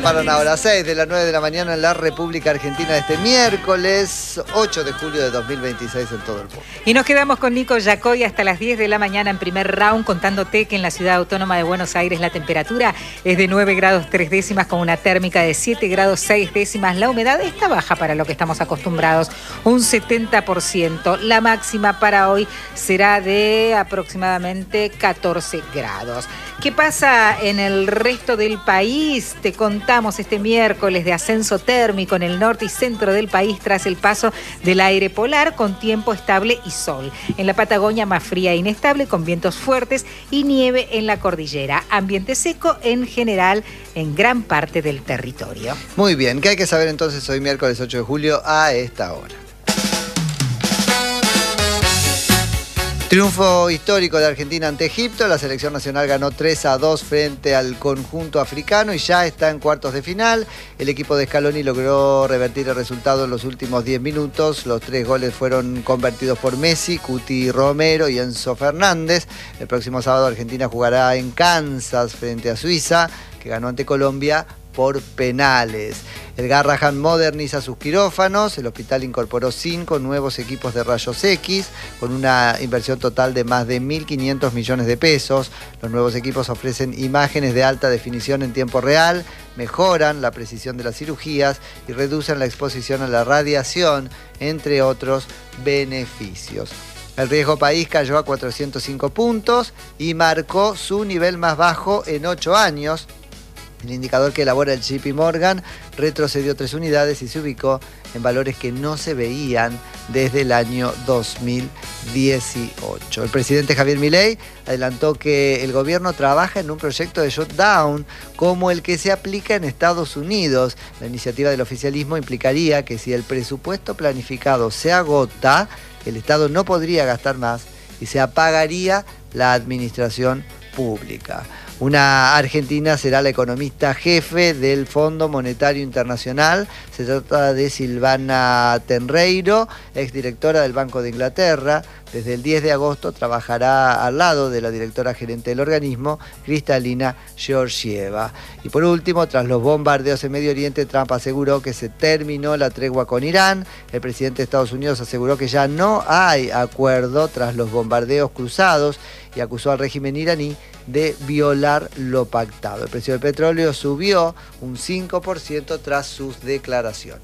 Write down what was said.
Paran ahora 6 de las 9 de la mañana en la República Argentina este miércoles 8 de julio de 2026 en todo el mundo. Y nos quedamos con Nico Yacoy hasta las 10 de la mañana en primer round, contándote que en la ciudad autónoma de Buenos Aires la temperatura es de 9 grados 3 décimas con una térmica de 7 grados 6 décimas. La humedad está baja para lo que estamos acostumbrados, un 70%. La máxima para hoy será de aproximadamente 14 grados. ¿Qué pasa en el resto del país? Te contamos este miércoles de ascenso térmico en el norte y centro del país tras el paso del aire polar con tiempo estable y sol. En la Patagonia más fría e inestable con vientos fuertes y nieve en la cordillera. Ambiente seco en general en gran parte del territorio. Muy bien, ¿qué hay que saber entonces hoy miércoles 8 de julio a esta hora? Triunfo histórico de Argentina ante Egipto. La selección nacional ganó 3-2 frente al conjunto africano y ya está en cuartos de final. El equipo de Scaloni logró revertir el resultado en los últimos 10 minutos. Los 3 goles fueron convertidos por Messi, Cuti Romero y Enzo Fernández. El próximo sábado Argentina jugará en Kansas frente a Suiza, que ganó ante Colombia por penales. El Garrahan moderniza sus quirófanos. El hospital incorporó 5 nuevos equipos de rayos X con una inversión total de más de 1.500 millones de pesos. Los nuevos equipos ofrecen imágenes de alta definición en tiempo real, mejoran la precisión de las cirugías y reducen la exposición a la radiación, entre otros beneficios. El riesgo país cayó a 405 puntos y marcó su nivel más bajo en 8 años. El indicador que elabora el JP Morgan retrocedió 3 unidades y se ubicó en valores que no se veían desde el año 2018. El presidente Javier Milei adelantó que el gobierno trabaja en un proyecto de shutdown como el que se aplica en Estados Unidos. La iniciativa del oficialismo implicaría que si el presupuesto planificado se agota, el Estado no podría gastar más y se apagaría la administración pública. Una argentina será la economista jefe del Fondo Monetario Internacional. Se trata de Silvana Tenreiro, exdirectora del Banco de Inglaterra. Desde el 10 de agosto trabajará al lado de la directora gerente del organismo, Kristalina Georgieva. Y por último, tras los bombardeos en Medio Oriente, Trump aseguró que se terminó la tregua con Irán. El presidente de Estados Unidos aseguró que ya no hay acuerdo tras los bombardeos cruzados y acusó al régimen iraní de violar lo pactado. El precio del petróleo subió un 5% tras sus declaraciones.